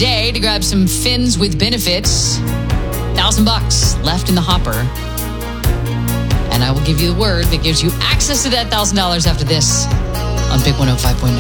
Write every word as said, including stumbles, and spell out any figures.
today to grab some fins with benefits. Thousand bucks left in the hopper. And I will give you the word that gives you access to that thousand dollars after this on Big one oh five point nine.